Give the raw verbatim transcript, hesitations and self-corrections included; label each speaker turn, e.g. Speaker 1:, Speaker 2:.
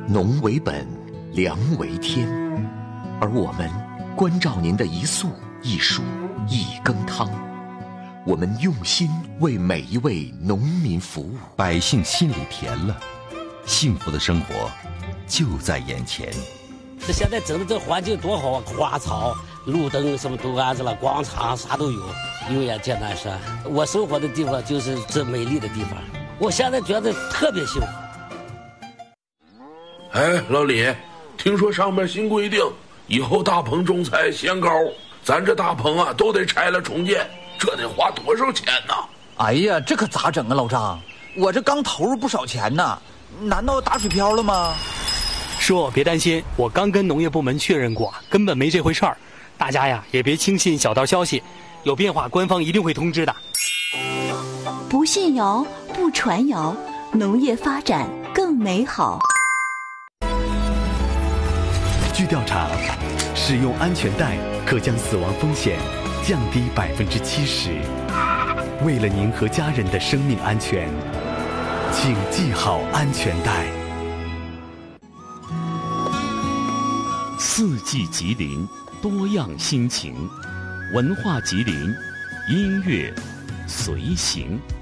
Speaker 1: 农为本，粮为天，而我们关照您的一粟一蔬一羹汤，我们用心为每一位农民服务，
Speaker 2: 百姓心里甜了，幸福的生活就在眼前。
Speaker 3: 这现在整的这环境多好啊，花草、路灯什么都安置了，广场啥都有。有眼见南山，我生活的地方就是这美丽的地方，我现在觉得特别幸福。
Speaker 4: 哎，老李，听说上面新规定，以后大棚种菜限高，咱这大棚啊都得拆了重建，这得花多少钱呢？
Speaker 5: 哎呀，这可咋整啊，老张？我这刚投入不少钱呢，难道打水漂了吗？
Speaker 6: 叔，别担心，我刚跟农业部门确认过，根本没这回事儿。大家呀，也别轻信小道消息，有变化官方一定会通知的。
Speaker 7: 不信谣，不传谣，农业发展更美好。
Speaker 8: 据调查，使用安全带可将死亡风险降低百分之七十。为了您和家人的生命安全，请系好安全带。
Speaker 9: 四季吉林，多样心情，文化吉林，音乐随行。